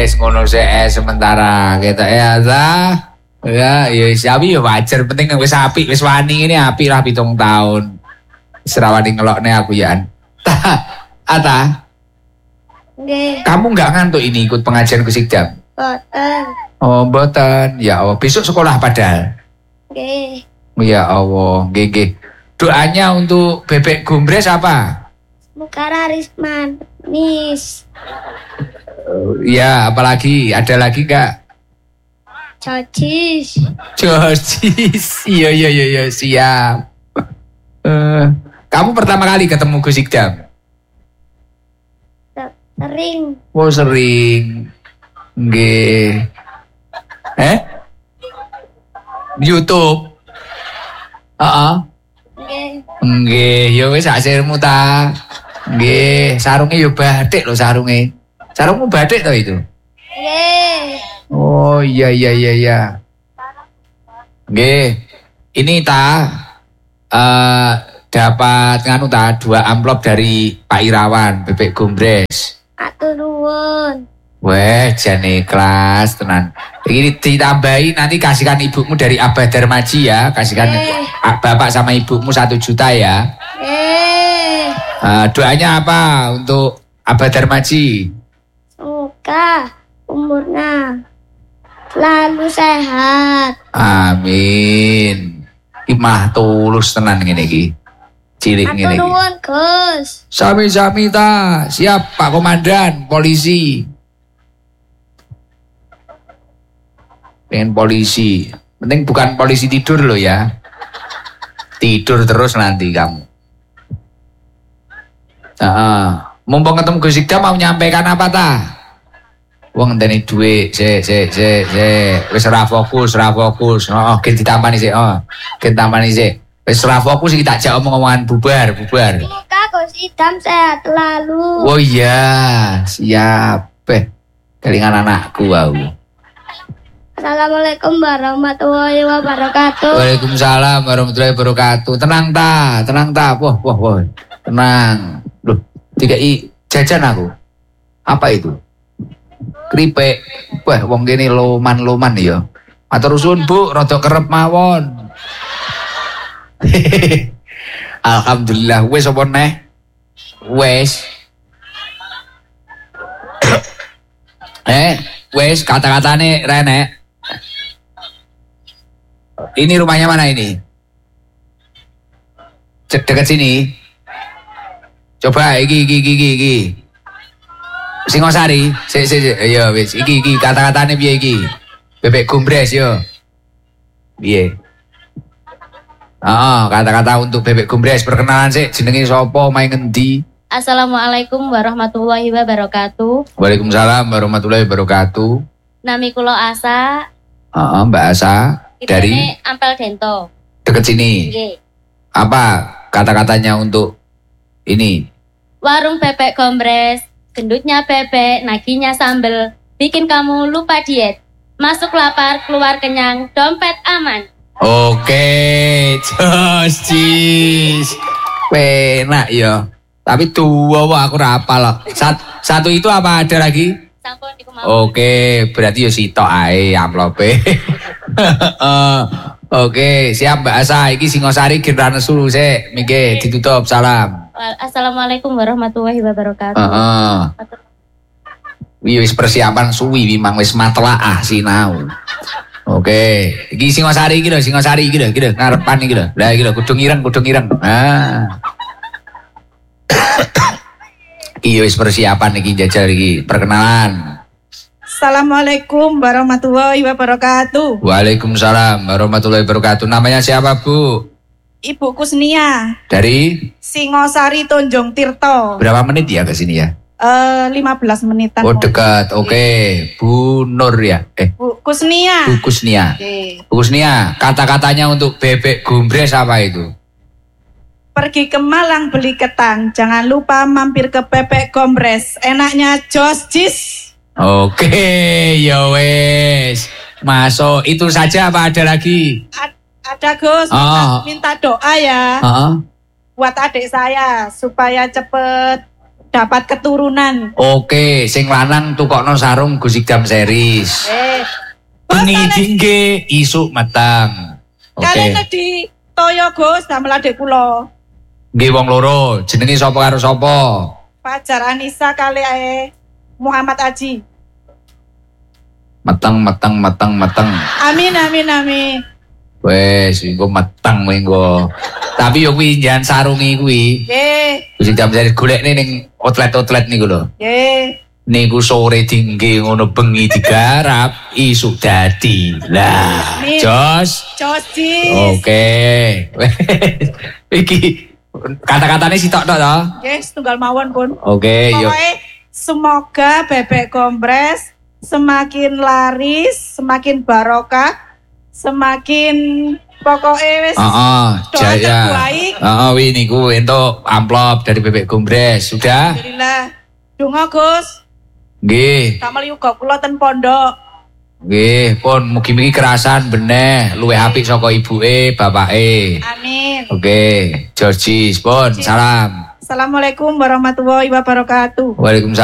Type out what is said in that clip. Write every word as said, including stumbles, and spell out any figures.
Wis ngono sik sementara kita ya ta. Ya, ya sapi ya wajar, penting wis apik, wis wani ini apik lah pitung tahun. Wis ra wani ngelokne aku ya. Ta, Ata. Nggih. Kamu enggak ngantuk ini ikut pengajian Kusikdam? Boten. Oh, mboten. Ya Allah, besok sekolah padahal. Nggih. Ya Allah, nggih nggih. Doanya untuk bebek gumbres apa? Mukara Risman Nis. Ya, apalagi ada lagi enggak? Cocis. Cocis. Iya iya iya iya siap. Uh, kamu pertama kali ketemu Kusikdam? Sering. Oh sering. Nggih. Eh? YouTube. Heeh. Nggih. Nggih, ya wis asirmu ta. Nggih, sarunge yo batik lho sarunge. Sarungmu batik to itu? Nggih. Oh iya iya iya iya. Nggih. Ini ta uh, dapat nganu ta dua amplop dari Pak Irawan bebek gumbres. Atur nuwun. Weh, jan ikhlas tenan. Ini ditambahi nanti kasihkan ibumu dari Abah Darmaji ya, kasihkan eh. bapak sama ibumu satu juta ya. Eh. Uh, doanya apa untuk Abah Darmaji? Semoga umurnya selalu sehat. Amin. Imah tulus tenan ngene iki. Cilik ngene iki. Atur nuwun, Gus. Sami-sami ta. Siap Pak Komandan polisi. Pengen polisi. Penting bukan polisi tidur loh ya. Tidur terus nanti kamu. Nah, mumpung ketemu Kusikdam mau nyampaikan apa ta? Wong ngenteni dhuwit, sik sik sik sik. Wis ora fokus, ora fokus. Heeh, gen ditampani sik. Oh, gen tampani sik. Wis ora fokus iki tak jak omong-omongan bubar, bubar. Semoga Kusikdam sehat selalu. Oh iya, siap. Eh, kelingan anakku wau. Assalamualaikum warahmatullahi wabarakatuh. Waalaikumsalam warahmatullahi wabarakatuh. Tenang ta, tenang ta. Wah, wah, wah. Tenang. Loh, tiga i jajan aku. Apa itu? Kripik. Wah, wong kene loman-loman ya. Matur suwun, Bu, rada kerep mawon. Alhamdulillah, wis apa neh? Wis. eh, wis kata-katane renek. Ini rumahnya mana ini? Cek dekat sini. Coba iki iki iki iki. Singosari, sik sik sik. Yo wis iki iki kata-katane piye iki? Bebek gumbres yo. Piye? Ah, kata-kata untuk bebek gumbres perkenalan sik jenenge sapa, main ngendi? Assalamualaikum warahmatullahi wabarakatuh. Waalaikumsalam warahmatullahi wabarakatuh. Nami kulo Asa. Heeh, Mbak Asa dari Ampel Dento. Deket sini. Nggih. Apa kata-katanya untuk ini? Warung bebek gombres, gendutnya bebek, naginya sambel, bikin kamu lupa diet. Masuk lapar, keluar kenyang, dompet aman. Oke, jos jis. Penak ya. Tapi tua wah aku rapal loh. Sat, satu itu apa ada lagi? Sampun iku mau. Oke, berarti yo sitok ae amplope. Oke, siap Mbak Asa. Iki Singosari Gendra Nesu sik. Mingke ditutup salam. Assalamualaikum warahmatullahi wabarakatuh. Heeh. Wis persiapan suwi memang wis matlaah sinau. Oke, iki Singosari iki lho, Singosari iki lho, iki lho ngarepan iki lho. Lah iki lho kudu ireng, kudu ireng. Ah. Iya wis persiapan iki jajal iki perkenalan. Assalamualaikum warahmatullahi wabarakatuh. Waalaikumsalam warahmatullahi wabarakatuh. Namanya siapa Bu? Ibu Kusnia. Dari Singosari Tonjong Tirto. Berapa menit ya ke sini ya? Eh lima belas menitan. Oh dekat. Oke, okay. Bu Nur ya. Eh Bu Kusnia. Bu Kusnia. Okay. Bu Kusnia, kata-katanya untuk bebek gumbres apa itu? Pergi ke Malang beli ketang, jangan lupa mampir ke bebek gombres. Enaknya jos jis. Oke, ya wes. Masuk itu saja apa ada lagi? A- ada Gus, minta, oh. minta doa ya. Uh-uh. Buat adik saya supaya cepet dapat keturunan. Oke, sing lanang tukokno sarung Gus Idam series. Eh, Bengi dingge isuk matang. Oke. kalian di toyo Gus damel adik kula. Nggih wong loro, jenenge sapa karo sapa? Fajar Anissa kali ae Muhammad Aji. Matang matang matang matang. Amin amin amin. Wes, engko matang kowe engko. Tapi yo kuwi jangan sarungi kuwi. Nggih, Gus Idam series golekne ning outlet-outlet niku lho. nggih. Niku sore tinggi ngono bengi digarap isuk dadi. Lah, Amin. jos. Josis. Oke. Iki kata-katanya sitok tok to. Nggih, setunggal mawon pun. Oke, yuk. Pokoknya semoga bebek gombres semakin laris, semakin barokah, semakin pokoknya wis Heeh, doa jaya. terbaik. Heeh, wi niku entuk amplop dari Bebek Gombres. Sudah? Alhamdulillah. Donga Gus, Nggih. damel yuga kula ten pondok. Nggih, pun mugi-mugi kerasan beneh luwih apik saka ibuke, bapake. Amin. Oke, Georgis pun salam. Assalamualaikum warahmatullahi wabarakatuh. Waalaikumsalam.